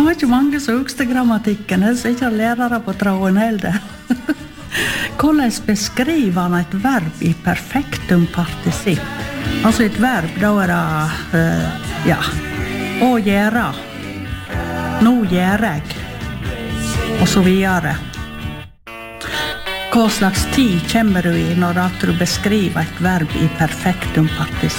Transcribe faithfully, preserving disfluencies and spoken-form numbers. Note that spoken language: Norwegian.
var ikke mange som huskte grammatikken, så ikke lærere på tråden heller. Hvordan beskriver han et verb i perfektum partisipp? Altså et verb, da er det, uh, ja, å gjøre, nå gjør jeg, og så videre. Hva slags tid kommer du i når du beskriver et verb i perfektum partisipp?